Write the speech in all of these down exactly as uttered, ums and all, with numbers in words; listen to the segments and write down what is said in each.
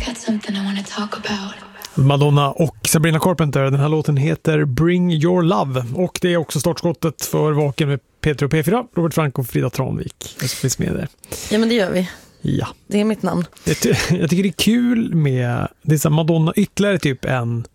got something I want to talk about. Madonna och Sabrina Carpenter. Den här låten heter Bring Your Love. Och det är också startskottet för Vaken med Peter och P fyra. Robert Frank och Frida Tranvik. Jag finns med där. Ja, men det gör vi. Ja. Det är mitt namn. Jag, ty- jag tycker det är kul med det är så Madonna ytterligare typ en,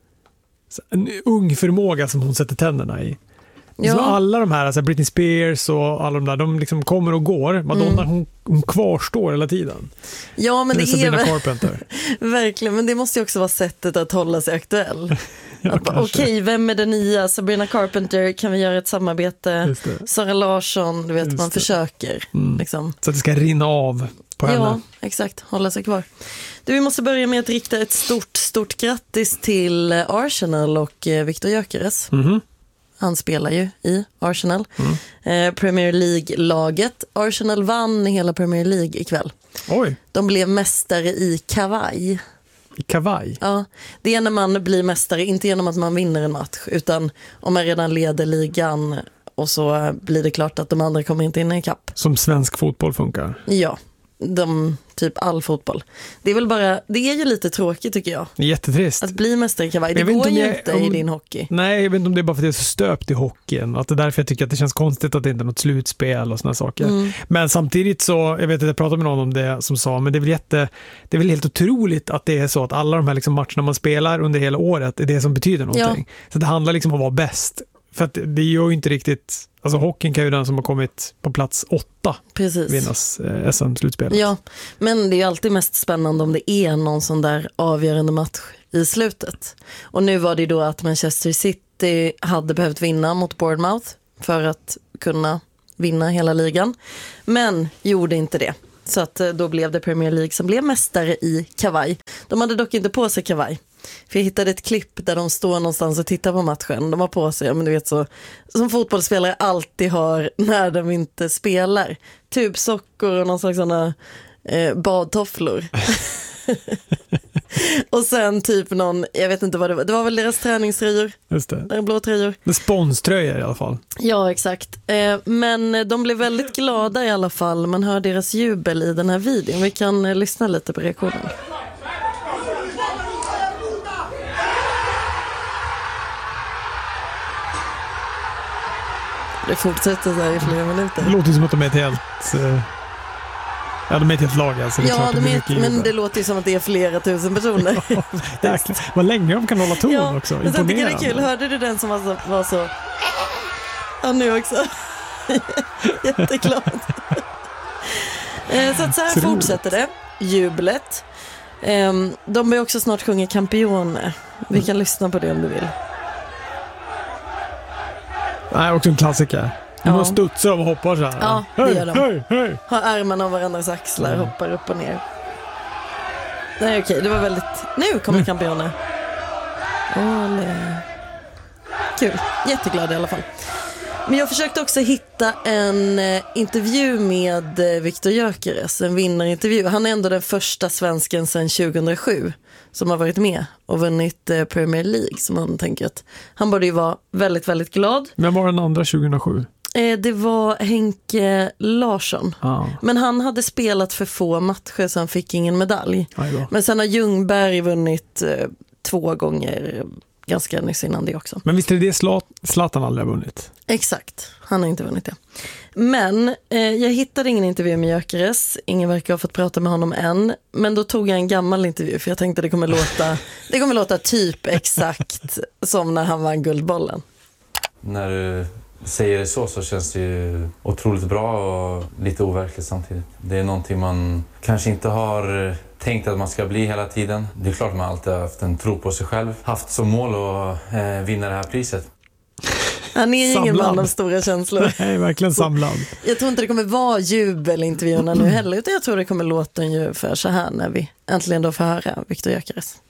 en ung förmåga som hon sätter tänderna i. Ja. Så alla de här, alltså Britney Spears och alla de där, de liksom kommer och går. Madonna, mm. hon, hon kvarstår hela tiden. Ja, men det, det är Carpenter. Verkligen, men det måste ju också vara sättet att hålla sig aktuell. Ja, okej, okay, vem är den nya? Sabrina Carpenter, kan vi göra ett samarbete? Sara Larsson, du vet, Just man det. försöker. Mm. Liksom. Så att det ska rinna av på henne. Ja, exakt, hålla sig kvar. Du, vi måste börja med att rikta ett stort, stort grattis till Arsenal och Viktor Gyökeres. Mhm. Han spelar ju i Arsenal. Mm. Eh, Premier League-laget. Arsenal vann hela Premier League ikväll. Oj. De blev mästare i kavaj. I kavaj? Ja, det är när man blir mästare, inte genom att man vinner en match, utan om man redan leder ligan och så blir det klart att de andra kommer inte in i kapp. Som svensk fotboll funkar? Ja, de, typ all fotboll. Det är väl bara, det är ju lite tråkigt tycker jag. Jättetrist. Att bli mästare i kavaj, det går ju jag, inte om, i din hockey. Nej, jag vet inte om det är bara för att det är så stöpt i hockeyn. Att det är därför jag tycker att det känns konstigt att det inte är något slutspel och såna saker. Mm. Men samtidigt så, jag vet att jag pratade med någon om det som sa, men det är väl jätte, det är väl helt otroligt att det är så att alla de här liksom matcherna man spelar under hela året är det som betyder någonting. Ja. Så det handlar liksom om att vara bäst. För att det gör ju inte riktigt, alltså hockeyn kan ju den som har kommit på plats åtta Precis. vinnas eh, S M-slutspelet. Ja, men det är ju alltid mest spännande om det är någon sån där avgörande match i slutet. Och nu var det då att Manchester City hade behövt vinna mot Bournemouth för att kunna vinna hela ligan. Men gjorde inte det. Så att då blev det Premier League som blev mästare i kavaj. De hade dock inte på sig kavaj. För jag hittade ett klipp där de står någonstans och tittar på matchen. De har på sig, men du vet så, som fotbollsspelare alltid har när de inte spelar. Tubsockor och någon slags sådana eh, badtofflor. Och sen typ någon, jag vet inte vad det var. Det var väl deras träningströjor. Just det. Där blå tröjor. Det sponströjor i alla fall. Ja, exakt. Eh, men de blev väldigt glada i alla fall. Man hör deras jubel i den här videon. Vi kan eh, lyssna lite på reaktionen. Det fortsätter så här i flera minuter. Det låter som att de är ett helt... Uh... Ja, de är ett helt lag alltså. Det är ja, klart de de är ett, men det låter ju som att det är flera tusen personer. Ja, vad länge de kan hålla ton ja, också. Men sen tycker jag det är kul. Hörde du den som var så... Var så... Ja, nu också. Jätteklart. Så att så här så fortsätter det. Jublet. De börjar också snart sjunga Campione. Vi kan lyssna på det om du vill. Nej, också en klassiker. De ja. studsar och hoppar så här. Ja, det hej, gör de. Hej, hej. Har armarna av varandras axlar, mm. hoppar upp och ner. Nej, okej, det var väldigt... Nu kommer Campione. Olé. Kul, jätteglad i alla fall. Men jag försökte också hitta en eh, intervju med eh, Viktor Gyökeres, en vinnarintervju. Han är ändå den första svensken sedan tjugohundrasju som har varit med och vunnit eh, Premier League. Så man tänker att han borde ju vara väldigt, väldigt glad. Men var den andra tjugohundrasju? Eh, det var Henke Larsson. Ah. Men han hade spelat för få matcher så han fick ingen medalj. Men sen har Ljungberg vunnit eh, två gånger ganska nyss innan det också. Men visst är det det Zlat- Zlatan aldrig har vunnit? Exakt, han har inte vunnit det. Men eh, jag hittade ingen intervju med Gyökeres. Ingen verkar ha fått prata med honom än. Men då tog jag en gammal intervju för jag tänkte det kommer låta, det kommer låta typ exakt som när han vann Guldbollen. När du säger det så så känns det ju otroligt bra och lite overkligt samtidigt. Det är någonting man kanske inte har tänkt att man ska bli hela tiden. Det är klart man alltid har haft en tro på sig själv. Haft som mål att eh, vinna det här priset. Han är ju ingen man av stora känslor. Nej, verkligen samlad. Jag tror inte det kommer vara jubelintervjuerna nu heller. Utan jag tror det kommer låta ungefär så här när vi äntligen då får höra Viktor Gyökeres.